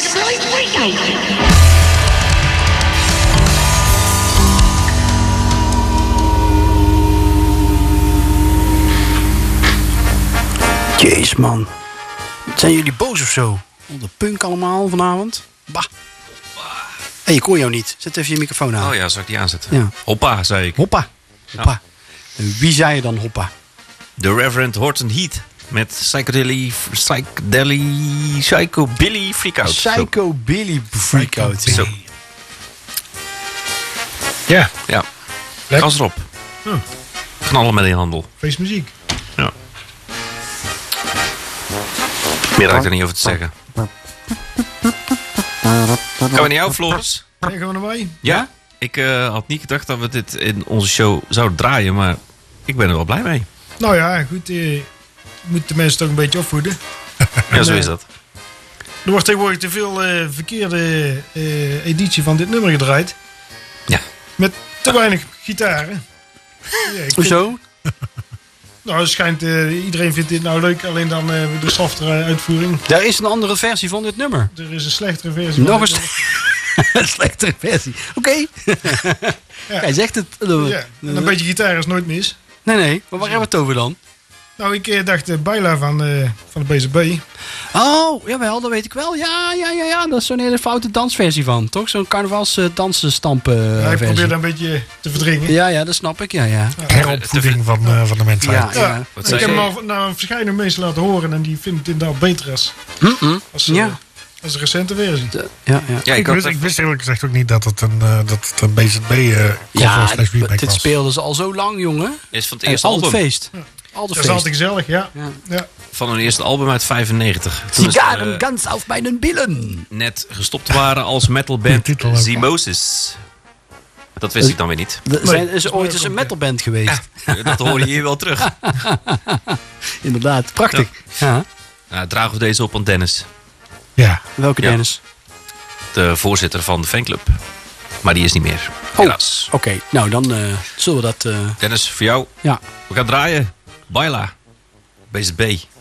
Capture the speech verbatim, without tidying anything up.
silly freako. Jeez, man. Zijn jullie boos of zo? Al de punk allemaal vanavond? Bah. Hé, hey, ik hoor jou niet. Zet even je microfoon aan. Oh ja, zal ik die aanzetten? Ja. Hoppa, zei ik. Hoppa. Hoppa. En wie zei je dan hoppa? De Reverend Horton Heat. Met Psychobilly... Psychobilly... Psychobilly Freakout. Psychobilly Freakout. Zo. Ja. Ja. Lek. Gas erop. Oh. Knallen met die handel. Feestmuziek. Ja. Meer had ik er niet over te zeggen. Gaan we naar jou, Floris? Ja, gaan we naar mij? Ja? Ik uh, had niet gedacht dat we dit in onze show zouden draaien, maar ik ben er wel blij mee. Nou ja, goed. Je moet de mensen toch een beetje opvoeden. Ja, zo en, is uh, dat. Er wordt tegenwoordig te veel uh, verkeerde uh, editie van dit nummer gedraaid. Ja. Met te weinig gitaren. Ja, ik Hoezo? vind- Nou, het schijnt, uh, iedereen vindt dit nou leuk, alleen dan uh, de softere uitvoering. Daar is een andere versie van dit nummer. Er is een slechtere versie. Nog van een dit sle- een slechtere versie. Oké. Ja. Hij zegt het. nummer. Ja, en een beetje gitaar is nooit mis. Nee, nee. Maar waar hebben we het over dan? Nou, ik uh, dacht uh, Baila van, uh, van de B Z B. Oh, jawel, dat weet ik wel. Ja, ja, ja, ja. Dat is zo'n hele foute dansversie van, toch? Zo'n carnavals uh, dansenstampen uh, Ja, ik versie. probeer dat een beetje te verdringen. Ja, ja, dat snap ik. Ja, ja. Heropvoeding van, uh, van de mensheid. Ja, Ja, ja. Wat ik zei heb hem je? al nou, verschillende mensen laten horen en die vinden het inderdaad beter als, Mm-mm. als, uh, Ja. als de recente versie. De- ja, ja. Ja, Ik, ik, had wist, het- ik wist eerlijk gezegd ook niet dat het een, uh, dat het een B Z B uh, Ja, slash remake dit was. speelden ze al zo lang, jongen. is van het En eerste altijd album. feest. Altijd Dat is feest. altijd gezellig, ja. Ja. ja. Van hun eerste album uit vijfennegentig. Toen ze Sigaren uh, ganz auf meinen Billen. net gestopt waren als metalband Goeie titel ook. Zimosis. Dat wist ik dan weer niet. Er zijn, dat is is ooit mij eens ook een ook, metalband geweest. Dat hoor je hier wel terug. Inderdaad, prachtig. Ja. Nou, dragen we deze op aan Dennis. Ja. Welke Ja. Dennis? De voorzitter van de fanclub. Maar die is niet meer. Oh, Helaas. oké. Nou, dan eh, zullen we dat... eh, Dennis, voor jou. ja. We gaan draaien. Baila. B Z B.